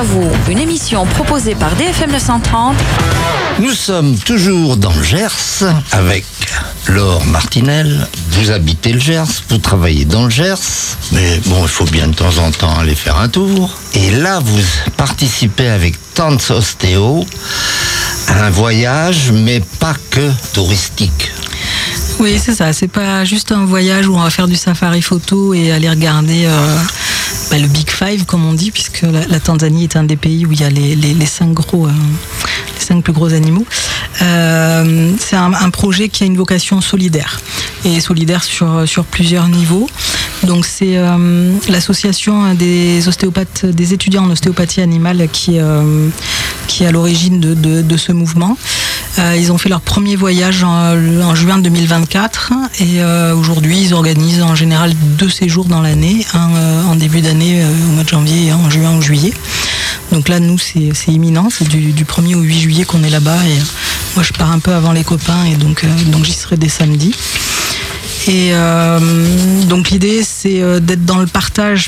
vous, une émission proposée par DFM 930. Nous sommes toujours dans le Gers avec Laure Martinel. Vous habitez le Gers, vous travaillez dans le Gers, mais bon, il faut bien de temps en temps aller faire un tour. Et là, vous participez avec Tanz Ostéo à un voyage, mais pas que touristique. Oui, c'est ça. C'est pas juste un voyage où on va faire du safari photo et aller regarder le Big Five, comme on dit, puisque la Tanzanie est un des pays où il y a les 5 plus gros animaux. C'est un projet qui a une vocation solidaire, et solidaire sur plusieurs niveaux. Donc c'est l'association des ostéopathes, des étudiants en ostéopathie animale qui est à l'origine de ce mouvement. Ils ont fait leur premier voyage en juin 2024 et aujourd'hui ils organisent en général 2 séjours dans l'année, un en début d'année au mois de janvier et un en juin ou juillet. Donc là nous c'est imminent, c'est du 1er au 8 juillet qu'on est là-bas et moi je pars un peu avant les copains et donc j'y serai dès samedi. Et donc l'idée c'est d'être dans le partage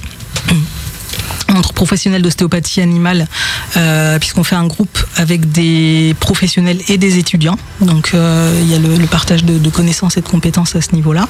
entre professionnels d'ostéopathie animale, puisqu'on fait un groupe avec des professionnels et des étudiants. Donc il y a le partage de connaissances et de compétences à ce niveau-là.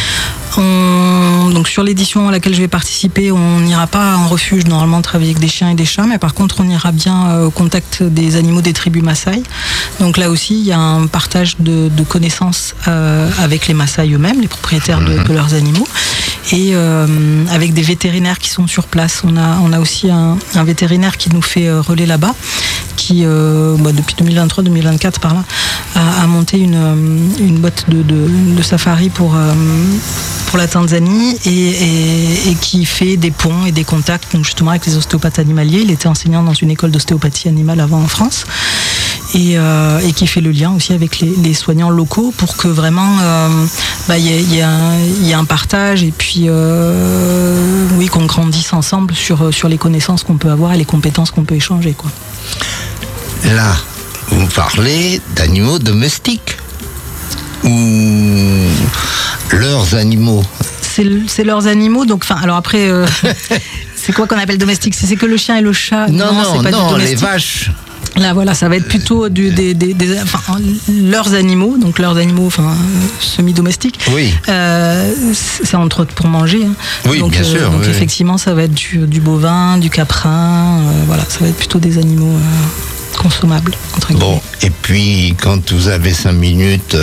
Donc sur l'édition à laquelle je vais participer, on n'ira pas en refuge normalement travailler avec des chiens et des chats, mais par contre on ira bien au contact des animaux des tribus Maasai. Donc là aussi il y a un partage de connaissances avec les Maasai eux-mêmes, les propriétaires de leurs animaux, et avec des vétérinaires qui sont sur place. On a aussi un vétérinaire qui nous fait relais là-bas, qui depuis 2023-2024 par là a monté une boîte de safari pour la Tanzanie et qui fait des ponts et des contacts donc justement avec les ostéopathes animaliers. Il était enseignant dans une école d'ostéopathie animale avant en France et qui fait le lien aussi avec les soignants locaux pour que vraiment il y ait un partage et puis qu'on grandisse ensemble sur les connaissances qu'on peut avoir et les compétences qu'on peut échanger, quoi. Là, vous parlez d'animaux domestiques ou leurs animaux? C'est leurs animaux, donc alors après c'est quoi qu'on appelle domestique? C'est que le chien et le chat? Non, c'est pas du domestique. Les vaches. Là voilà, ça va être plutôt leurs animaux, donc leurs animaux semi-domestiques. Oui. C'est entre autres pour manger. Hein. Oui, donc, bien sûr. Donc effectivement, ça va être du bovin, du caprin, ça va être plutôt des animaux consommables, entre guillemets. Bon, et puis quand vous avez 5 minutes,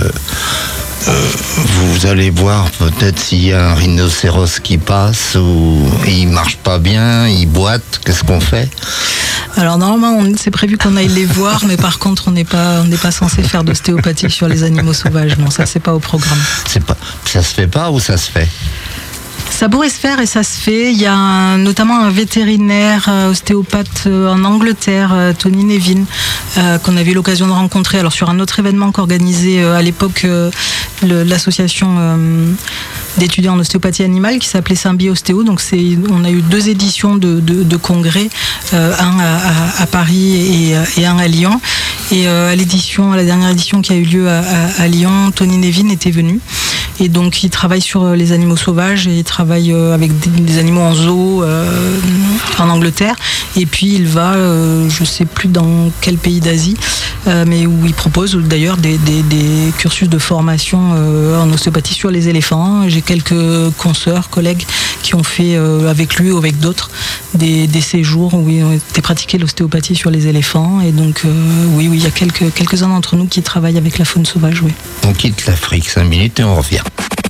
vous allez voir peut-être s'il y a un rhinocéros qui passe ou il marche pas bien, il boite, qu'est-ce qu'on fait? Alors normalement c'est prévu qu'on aille les voir, mais par contre on n'est pas censé faire d'ostéopathie sur les animaux sauvages. Non, ça c'est pas au programme. Ça se fait pas ou ça se fait? Ça pourrait se faire et ça se fait. Il y a notamment un vétérinaire ostéopathe en Angleterre, Tony Nevin, qu'on avait eu l'occasion de rencontrer sur un autre événement qu'organisait à l'époque l'association d'étudiants en ostéopathie animale qui s'appelait Symbi Ostéo. Donc on a eu 2 éditions de congrès, un à Paris et un à Lyon. Et à la dernière édition qui a eu lieu à Lyon, Tony Nevin était venu. Et donc il travaille sur les animaux sauvages et il travaille avec des animaux en zoo en Angleterre. Et puis il va, je ne sais plus dans quel pays d'Asie, mais où il propose d'ailleurs des cursus de formation en ostéopathie sur les éléphants. J'ai quelques consoeurs, collègues qui ont fait avec lui ou avec d'autres des séjours où il a été pratiqué l'ostéopathie sur les éléphants. Et donc oui, il y a quelques-uns d'entre nous qui travaillent avec la faune sauvage. Oui. On quitte l'Afrique 5 minutes et on revient.